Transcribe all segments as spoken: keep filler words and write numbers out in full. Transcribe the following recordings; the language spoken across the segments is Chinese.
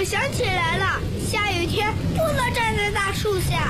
想起来了，下雨天不能站在大树下。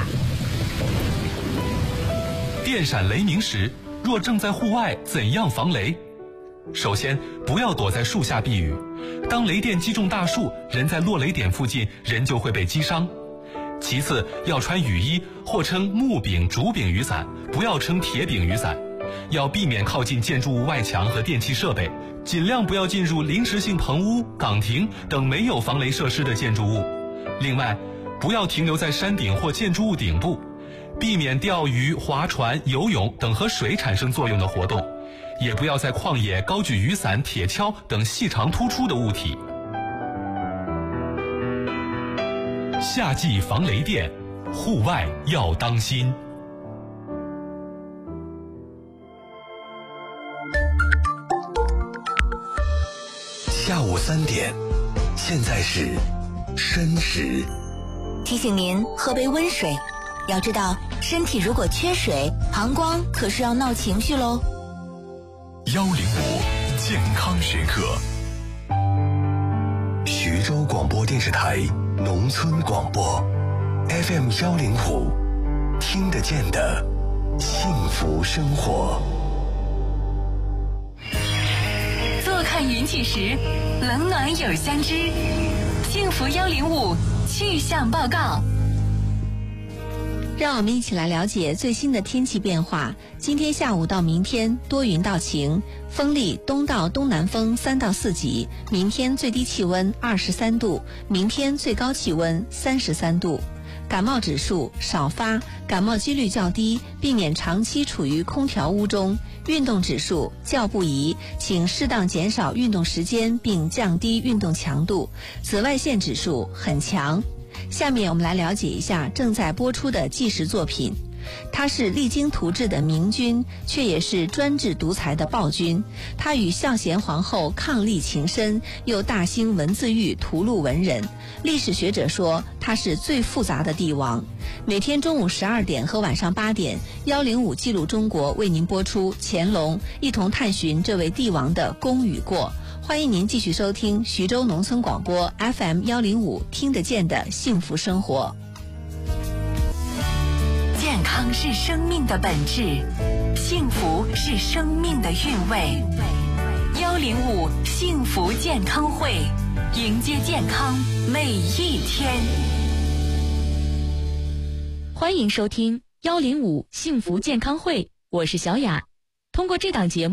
电闪雷鸣时，若正在户外，怎样防雷？首先，不要躲在树下避雨。当雷电击中大树，人在落雷点附近，人就会被击伤。其次，要穿雨衣或撑木柄、竹柄雨伞，不要撑铁柄雨伞。要避免靠近建筑物外墙和电气设备，尽量不要进入临时性棚屋、岗亭等没有防雷设施的建筑物。另外，不要停留在山顶或建筑物顶部，避免钓鱼、划船、游泳等和水产生作用的活动，也不要在旷野高举雨伞、铁锹等细长突出的物体。夏季防雷电，户外要当心。 下午三点，现在是申时。 提醒您喝杯温水，要知道身体如果缺水，膀胱可是要闹情绪喽。 幺零五健康时刻，徐州广播电视台农村广播 F M 幺零五，听得见的幸福生活。 坐看云起时，冷暖有相知。幸福幺零五气象报告。 让我们一起来了解最新的天气变化。今天下午到明天多云到晴，风力东到东南风三到四级。明天最低气温二十三度，明天最高气温三十三度。感冒指数少发，感冒几率较低，避免长期处于空调屋中。运动指数较不宜，请适当减少运动时间并降低运动强度。紫外线指数很强。下面我们来了解一下正在播出的纪实作品。他是励精图治的明君，却也是专制独裁的暴君。他与孝贤皇后伉俪情深，又大兴文字狱屠戮文人。历史学者说他是最复杂的帝王。每天中午十二点和晚上八点，幺零五记录中国为您播出乾隆，一同探寻这位帝王的功与过。欢迎您继续收听徐州农村广播 F M 幺零五，听得见的幸福生活。 健康是生命的本质，幸福是生命的韵味。幺零五幸福健康会，迎接健康每一天。 欢迎收听幺零五幸福健康会，我是小雅。通过这档节目